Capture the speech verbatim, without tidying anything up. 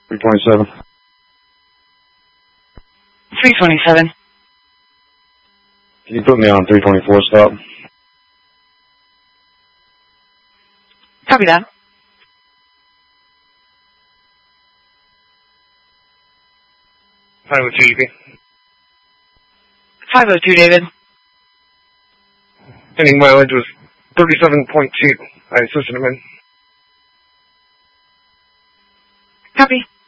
three twenty-seven. three twenty-seven. Can you put me on three twenty-four stop? Copy that. five oh two, you can. five oh two, David. Pending mileage was thirty-seven point two. I assisted him in. Copy.